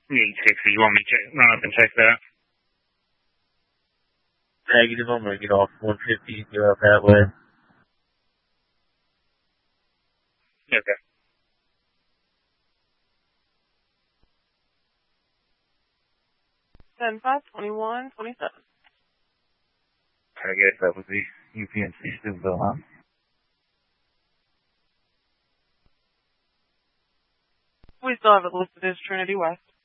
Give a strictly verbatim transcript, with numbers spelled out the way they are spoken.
eight sixty, you want me to check, run up and check that? Negative, I'm going to get off one fifty and go out that way. Okay. ten five, twenty-one, twenty-seven. I guess that was the U P N C Steubenville, huh? We still have it listed as Trinity West.